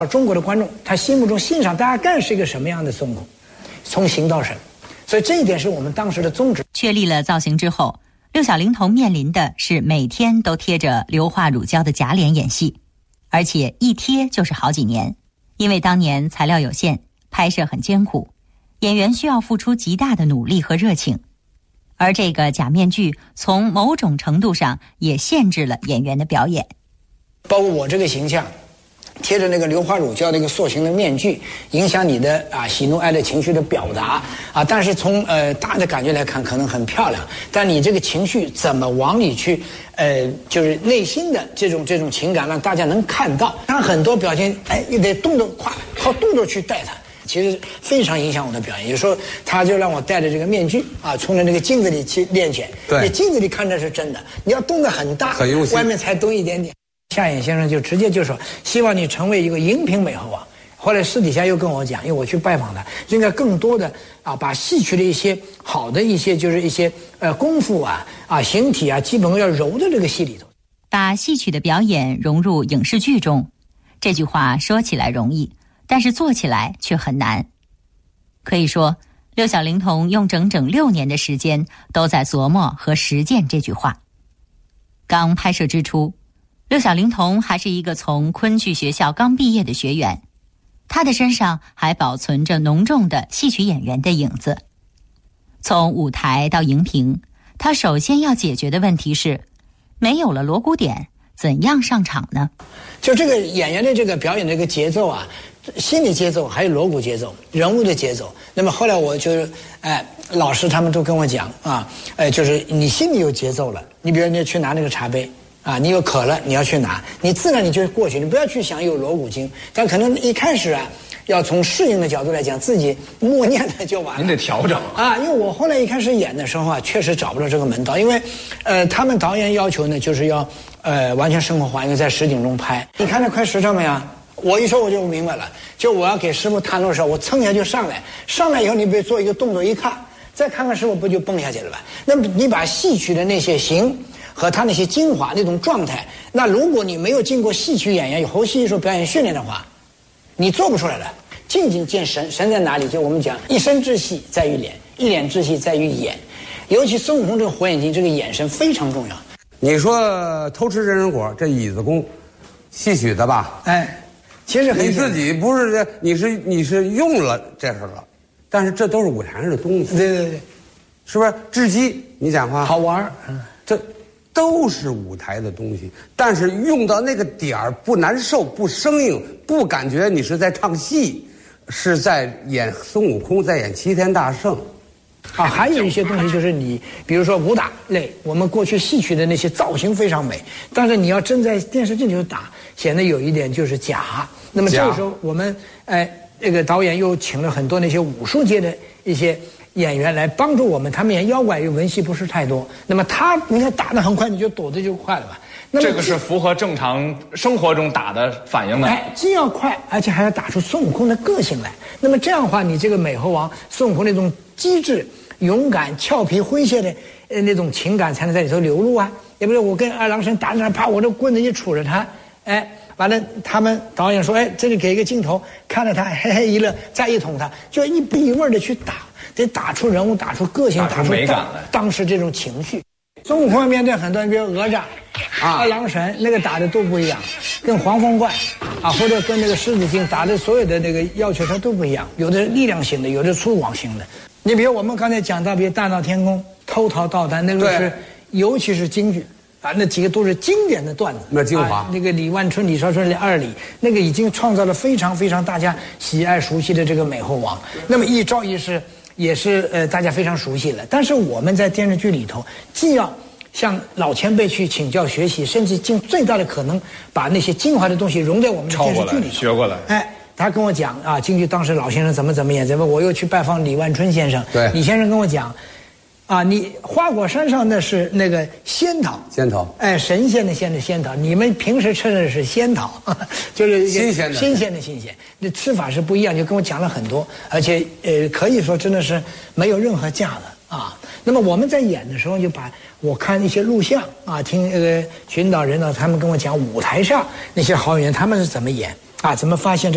中国的观众他心目中欣赏大概是一个什么样的孙悟空，从形到神，所以这一点是我们当时的宗旨。 确立了造型之后，六小龄童面临的是每天都贴着硫化乳胶的假脸演戏，而且一贴就是好几年，因为当年材料有限，拍摄很艰苦，演员需要付出极大的努力和热情。而这个假面具从某种程度上也限制了演员的表演。 包括我这个形象贴着那个硫化乳胶那个塑形的面具，影响你的喜怒哀乐情绪的表达但是从大的感觉来看可能很漂亮，但你这个情绪怎么往里去就是内心的这种情感让大家能看到。他很多表情你得动作快，靠动作去带它，其实非常影响我的表演。有时候他就让我戴着这个面具冲着那个镜子里去练拳， 对， 你镜子里看着是真的，你要动得很大， 很用心， 外面才动一点点。夏衍先生就直接就说希望你成为一个荧屏美猴王。后来私底下又跟我讲，因为我去拜访他，应该更多的把戏曲的一些好的一些就是一些功夫形体基本要揉在这个戏里头， 把戏曲的表演融入影视剧中。这句话说起来容易，但是做起来却很难。可以说六小龄童用整整6年的时间都在琢磨和实践这句话。刚拍摄之初，六小龄童还是一个从昆剧学校刚毕业的学员，他的身上还保存着浓重的戏曲演员的影子。从舞台到荧屏，他首先要解决的问题是，没有了锣鼓点，怎样上场呢？ 就这个演员的这个表演的这个节奏心理节奏，还有锣鼓节奏，人物的节奏。那么后来我就是老师他们都跟我讲就是你心里有节奏了，你比如你去拿那个茶杯你有渴了，你要去拿，你自然你就过去，你不要去想有锣鼓经。但可能一开始要从适应的角度来讲，自己默念的就完了。 您得调整因为我后来一开始演的时候确实找不到这个门道，因为他们导演要求呢，就是要完全生活化，因为在实景中拍。你看这快实诚没有？我一说我就明白了，就我要给师傅探路的时候，我蹭一下就上来以后，你别做一个动作一看，再看看师傅不就蹦下去了吧？那么你把戏曲的那些形和他那些精华那种状态，那如果你没有经过戏曲演员有后戏艺术表演训练的话，你做不出来的。静静见神，神在哪里？就我们讲一身之戏在于脸，一脸之戏在于眼，尤其孙悟空这个火眼金，这个眼神非常重要。 你说偷吃人参果这椅子功，戏曲的吧？ 其实很你自己不是你是用了这事了，但是这都是舞台上的东西。 对， 是不是？雉鸡，你讲话好玩这都是舞台的东西，但是用到那个点儿不难受，不生硬，不感觉你是在唱戏，是在演孙悟空，在演齐天大圣。 还有一些东西就是你，比如说武打类，我们过去戏曲的那些造型非常美，但是你要真在电视剧里头打，显得有一点就是假。那么这个时候，我们这个导演又请了很多那些武术界的一些演员来帮助我们，他们演妖怪因为文戏不是太多，那么你看打得很快，你就躲得就快了吧。那么这个是符合正常生活中打的反应的。 既要快，而且还要打出孙悟空的个性来。那么这样的话，你这个美猴王孙悟空那种机智、勇敢、俏皮、诙谐的那种情感才能在里头流露也不是我跟二郎神打着啪，我这棍子一杵着他，完了他们导演说，这里给一个镜头，看着他嘿嘿一乐，再一捅他，就一笔一味的去打，得打出人物，打出个性，打出美感来， 当时这种情绪。孙悟空面对很多人，比如哪吒、二郎神，那个打的都不一样，跟黄风怪或者跟那个狮子精打的所有的那个要求它都不一样，有的是力量型的，有的粗犷型的。你比如我们刚才讲到，比如大闹天宫、偷桃倒弹，那个是尤其是京剧那几个都是经典的段子， 那精华那个李万春、李少春二李，那个已经创造了非常非常大家喜爱熟悉的这个美猴王。那么一招一式也是大家非常熟悉了。但是我们在电视剧里头，既要向老前辈去请教学习，甚至尽最大的可能把那些精华的东西融在我们的电视剧里头学过来。 他跟我讲京剧当时老先生怎么演，我又去拜访李万春先生，李先生跟我讲。你花果山上那是那个仙桃，神仙的仙的仙桃，你们平时吃的是仙桃，就是新鲜的。那吃法是不一样，就跟我讲了很多，而且可以说真的是没有任何架的那么我们在演的时候，就把我看一些录像听群导人导他们跟我讲舞台上那些好演员他们是怎么演怎么发现这